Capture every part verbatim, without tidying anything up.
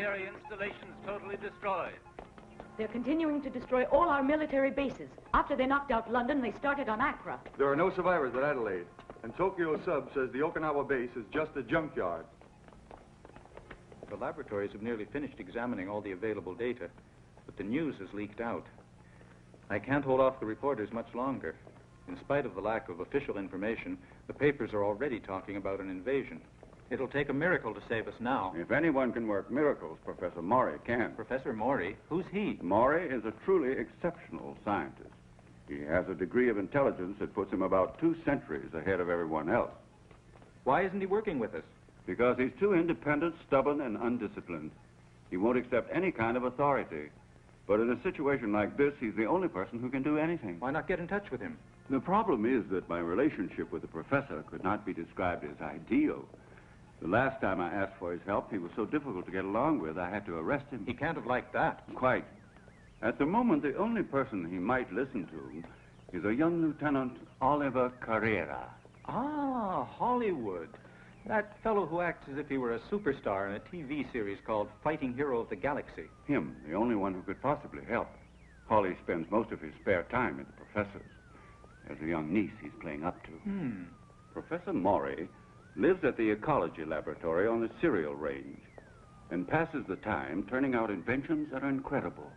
military installations totally destroyed. They're continuing to destroy all our military bases. After they knocked out London, they started on Accra. There are no survivors at Adelaide. And Tokyo Sub says the Okinawa base is just a junkyard. The laboratories have nearly finished examining all the available data, but the news has leaked out. I can't hold off the reporters much longer. In spite of the lack of official information, the papers are already talking about an invasion. It'll take a miracle to save us now. If anyone can work miracles, Professor Maury can. Professor Maury? Who's he? Maury is a truly exceptional scientist. He has a degree of intelligence that puts him about two centuries ahead of everyone else. Why isn't he working with us? Because he's too independent, stubborn, and undisciplined. He won't accept any kind of authority. But in a situation like this, he's the only person who can do anything. Why not get in touch with him? The problem is that my relationship with the professor could not be described as ideal. The last time I asked for his help, he was so difficult to get along with, I had to arrest him. He can't have liked that. Quite. At the moment, the only person he might listen to is a young Lieutenant Oliver Carrera. Ah, Hollywood. That fellow who acts as if he were a superstar in a T V series called Fighting Hero of the Galaxy. Him, the only one who could possibly help. Holly spends most of his spare time at the professor's. There's a young niece he's playing up to. Hmm. Professor Maury lives at the ecology laboratory on the cereal range and passes the time turning out inventions that are incredible.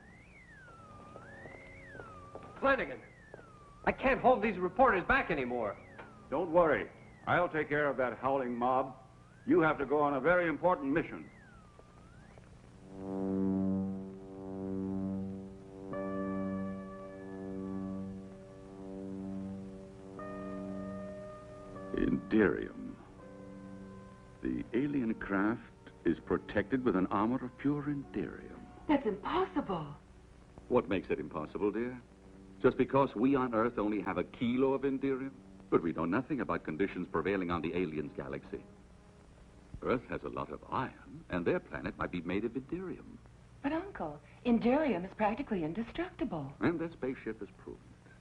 Flanagan, I can't hold these reporters back anymore. Don't worry. I'll take care of that howling mob. You have to go on a very important mission. Inderium. The alien craft is protected with an armor of pure Inderium. That's impossible. What makes it impossible, dear? Just because we on Earth only have a kilo of Inderium? But we know nothing about conditions prevailing on the aliens' galaxy. Earth has a lot of iron, and their planet might be made of Inderium. But, Uncle, Inderium is practically indestructible. And their spaceship has proven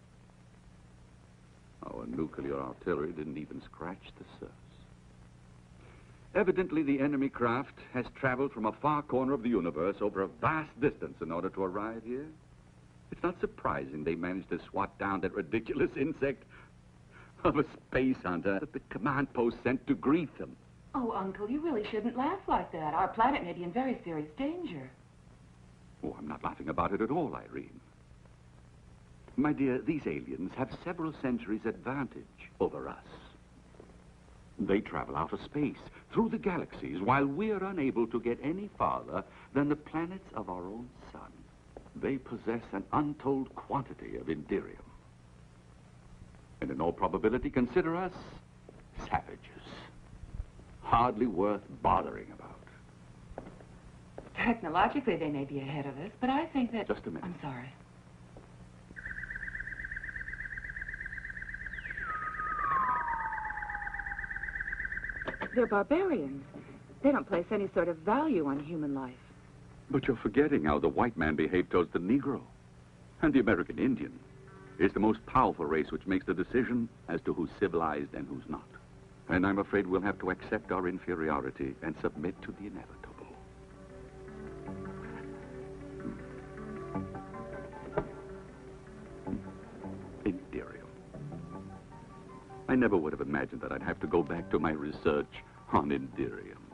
it. Our nuclear artillery didn't even scratch the surface. Evidently, the enemy craft has traveled from a far corner of the universe over a vast distance in order to arrive here. It's not surprising they managed to swat down that ridiculous insect of a space hunter that the command post sent to greet them. Oh, Uncle, you really shouldn't laugh like that. Our planet may be in very serious danger. Oh, I'm not laughing about it at all, Irene. My dear, these aliens have several centuries advantage over us. They travel out of space, through the galaxies, while we're unable to get any farther than the planets of our own sun. They possess an untold quantity of Inderium. And in all probability, consider us savages. Hardly worth bothering about. Technologically, they may be ahead of us, but I think that... Just a minute. I'm sorry. They're barbarians. They don't place any sort of value on human life. But you're forgetting how the white man behaved towards the Negro. And the American Indian is the most powerful race which makes the decision as to who's civilized and who's not. And I'm afraid we'll have to accept our inferiority and submit to the inevitable. Inderium. I never would have imagined that I'd have to go back to my research on Inderium.